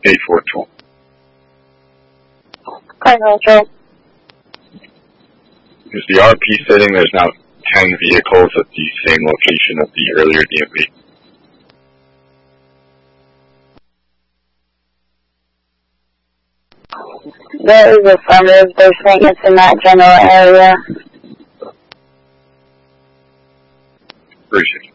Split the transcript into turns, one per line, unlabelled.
842.
Control.
Is the RP stating there's now 10 vehicles at the same location of the earlier DMV?
There is affirmative. There's maintenance in that general area.
Appreciate it.